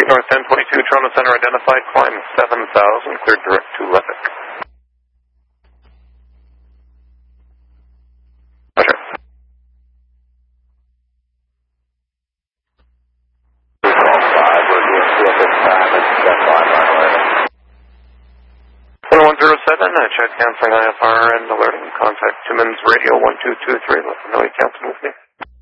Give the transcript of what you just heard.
North 1022, Toronto Center identified, climb 7,000, cleared direct to Levick. Roger. 107, check canceling IFR and alerting. Contact Timmins Radio 1223. Let them know you canceled with me.